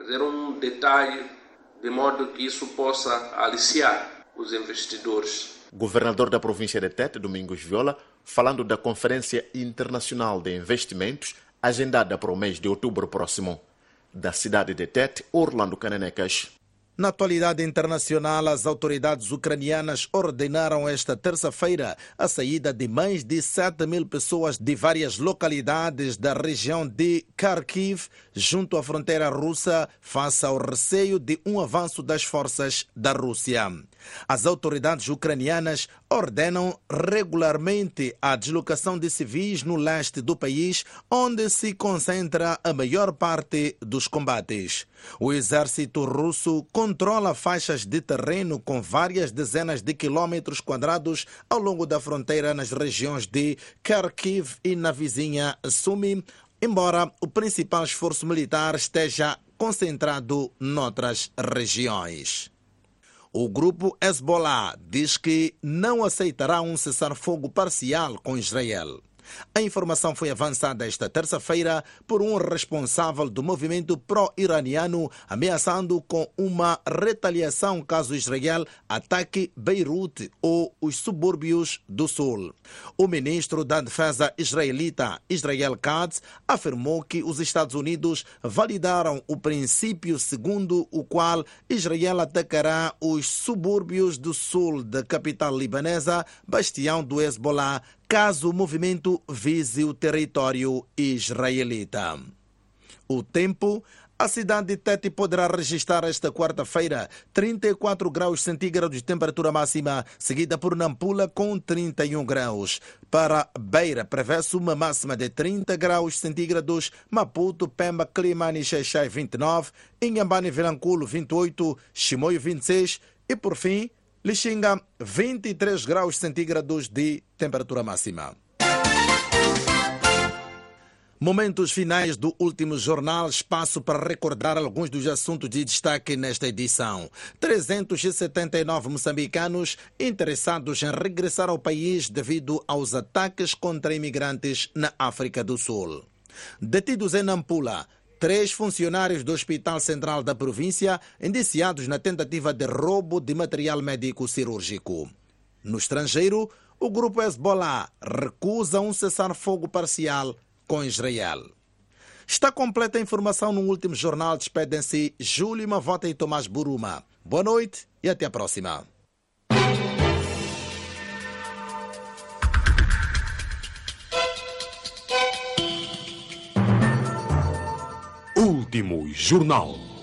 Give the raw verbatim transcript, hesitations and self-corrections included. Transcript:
fazer um detalhe de modo que isso possa aliciar os investidores. Governador da província de Tete, Domingos Viola, falando da Conferência Internacional de Investimentos, agendada para o mês de outubro próximo. Da cidade de Tete, Orlando Cananecas. Na atualidade internacional, as autoridades ucranianas ordenaram esta terça-feira a saída de mais de sete mil pessoas de várias localidades da região de Kharkiv, junto à fronteira russa, face ao receio de um avanço das forças da Rússia. As autoridades ucranianas ordenam regularmente a deslocação de civis no leste do país, onde se concentra a maior parte dos combates. O exército russo controla faixas de terreno com várias dezenas de quilômetros quadrados ao longo da fronteira nas regiões de Kharkiv e na vizinha Sumy, embora o principal esforço militar esteja concentrado noutras regiões. O grupo Hezbollah diz que não aceitará um cessar-fogo parcial com Israel. A informação foi avançada esta terça-feira por um responsável do movimento pró-iraniano, ameaçando com uma retaliação caso Israel ataque Beirute ou os subúrbios do sul. O ministro da Defesa israelita, Israel Katz, afirmou que os Estados Unidos validaram o princípio segundo o qual Israel atacará os subúrbios do sul da capital libanesa, bastião do Hezbollah, caso o movimento vise o território israelita. O tempo: a cidade de Tete poderá registrar esta quarta-feira trinta e quatro graus centígrados de temperatura máxima, seguida por Nampula com trinta e um graus. Para Beira, prevê-se uma máxima de trinta graus centígrados, Maputo, Pemba, Climane e Xai-Xai vinte e nove, Inhambane e Vilanculo vinte e oito, Chimoio vinte e seis e, por fim, Lixinga, vinte e três graus centígrados de temperatura máxima. Momentos finais do último jornal, espaço para recordar alguns dos assuntos de destaque nesta edição. trezentos e setenta e nove moçambicanos interessados em regressar ao país devido aos ataques contra imigrantes na África do Sul. Detidos em Nampula, três funcionários do Hospital Central da província indiciados na tentativa de roubo de material médico cirúrgico. No estrangeiro, o grupo Hezbollah recusa um cessar-fogo parcial com Israel. Está completa a informação no último jornal. Despedem-se Júlio Mavota e Tomás Buruma. Boa noite e até a próxima. Último jornal.